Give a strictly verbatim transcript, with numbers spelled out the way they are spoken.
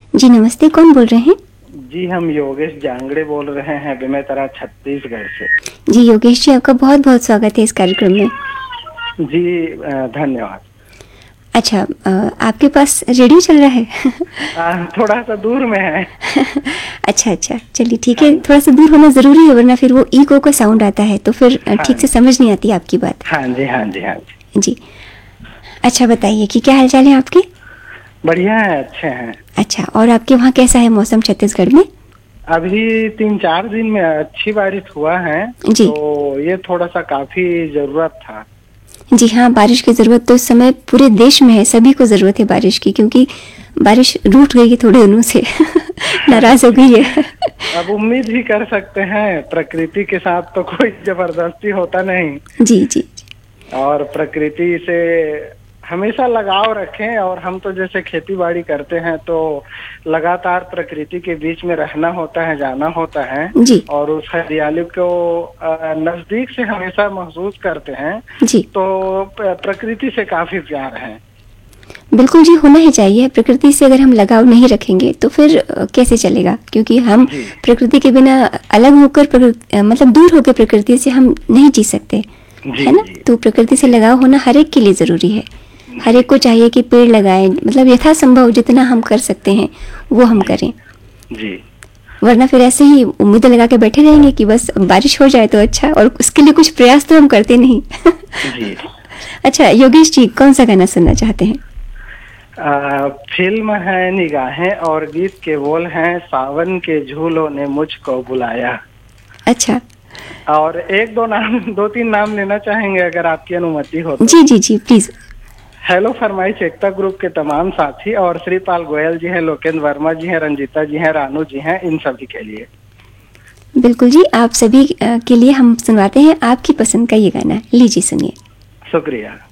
जी नमस्ते, कौन बोल रहे हैं? जी हम योगेश जांगड़े बोल रहे हैं बेमेतरा छत्तीसगढ़ से। जी योगेश जी, आपका बहुत बहुत स्वागत है इस कार्यक्रम में। जी धन्यवाद। अच्छा, आपके पास रेडियो चल रहा है? आ, थोड़ा सा दूर में है। अच्छा अच्छा, चलिए ठीक है, थोड़ा सा दूर होना ज़रूरी है वरना फिर वो इको का साउंड आता है तो फिर हाँ ठीक से समझ नहीं आती आपकी बात। हाँ जी हाँ जी हाँ जी। जी अच्छा, बताइए कि क्या हालचाल है आपके? बढ़िया है, अच्छे हैं। अच्छा, और आपके वहाँ कैसा है मौसम छत्तीसगढ़ में? अभी तीन चार दिन में अच्छी बारिश हुआ है जी। तो ये थोड़ा सा काफी जरूरत था। जी हाँ, बारिश की ज़रूरत तो इस समय पूरे देश में है, सभी को ज़रूरत है बारिश की, क्योंकि बारिश रूठ गई है थोड़े दिनों से नाराज हो गई है। अब उम्मीद ही कर सकते हैं, प्रकृति के साथ तो कोई जबरदस्ती होता नहीं। जी जी जी। और प्रकृति से हमेशा लगाव रखें, और हम तो जैसे खेती बाड़ी करते हैं तो लगातार प्रकृति के बीच में रहना होता है, जाना होता है जी। और उस हरियाली को नजदीक से हमेशा महसूस करते हैं। जी। तो प्रकृति से काफी प्यार है। बिल्कुल जी, होना ही चाहिए। प्रकृति से अगर हम लगाव नहीं रखेंगे तो फिर कैसे चलेगा, क्योंकि हम प्रकृति के बिना अलग होकर मतलब दूर होकर प्रकृति से हम नहीं जी सकते, है ना? तो प्रकृति से लगाव होना हर एक के लिए जरूरी है। हर एक को चाहिए कि पेड़ लगाएं, मतलब यथासंभव जितना हम कर सकते हैं वो हम करें जी। वरना फिर ऐसे ही उम्मीद लगा के बैठे रहेंगे कि बस बारिश हो जाए तो अच्छा, और उसके लिए कुछ प्रयास तो हम करते नहीं। जी। अच्छा योगेश जी, कौन सा गाना सुनना चाहते हैं? आ, फिल्म है निगाहें और गीत के बोल हैं सावन के झूलों ने मुझको बुलाया। अच्छा। और एक दो नाम दो तीन नाम लेना चाहेंगे अगर आपकी अनुमति हो तो। जी जी जी प्लीज। हेलो फरमाइश एकता ग्रुप के तमाम साथी, और श्रीपाल गोयल जी हैं, लोकेंद्र वर्मा जी हैं, रंजीता जी हैं, रानू जी हैं, इन सभी के लिए। बिल्कुल जी, आप सभी के लिए हम सुनवाते हैं आपकी पसंद का ये गाना, लीजिए सुनिए। शुक्रिया।